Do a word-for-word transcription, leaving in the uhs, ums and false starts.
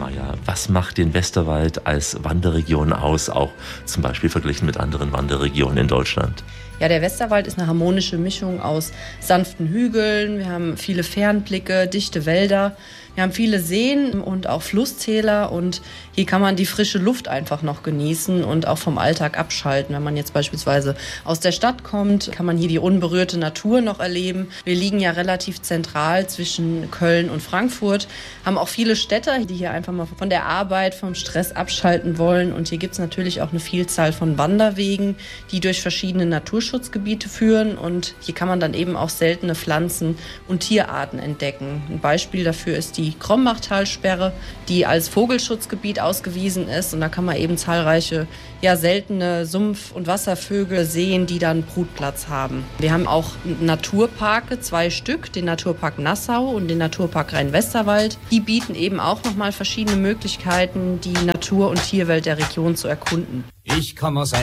Meyer, was macht den Westerwald als Wanderregion aus, auch zum Beispiel verglichen mit anderen Wanderregionen in Deutschland? Ja, der Westerwald ist eine harmonische Mischung aus sanften Hügeln, wir haben viele Fernblicke, dichte Wälder, wir haben viele Seen und auch Flusstäler und hier kann man die frische Luft einfach noch genießen und auch vom Alltag abschalten. Wenn man jetzt beispielsweise aus der Stadt kommt, kann man hier die unberührte Natur noch erleben. Wir liegen ja relativ zentral zwischen Köln und Frankfurt, haben auch viele Städter, die hier einfach mal von der Arbeit, vom Stress abschalten wollen. Und hier gibt es natürlich auch eine Vielzahl von Wanderwegen, die durch verschiedene Naturschutzgebiete führen. Und hier kann man dann eben auch seltene Pflanzen und Tierarten entdecken. Ein Beispiel dafür ist die Krombachtalsperre, die als Vogelschutzgebiet ausgewiesen ist. Und da kann man eben zahlreiche ja, seltene Sumpf- und Wasservögel sehen, die dann Brutplatz haben. Wir haben auch Naturparke, zwei Stück, den Naturpark Nassau und den Naturpark Rhein-Westerwald. Die bieten eben auch nochmal verschiedene Möglichkeiten, die Natur- und Tierwelt der Region zu erkunden. Ich komme aus